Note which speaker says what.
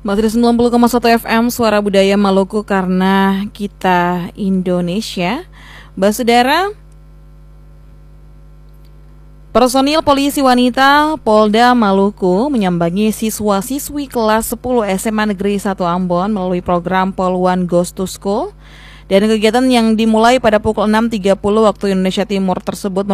Speaker 1: Masih di 90,1 FM Suara Budaya Maluku karena kita Indonesia. Saudara, personil polisi wanita Polda Maluku menyambangi siswa-siswi kelas 10 SMA Negeri 1 Ambon melalui program Poluan Goes to School. Dan kegiatan yang dimulai pada pukul 6.30 waktu Indonesia Timur tersebut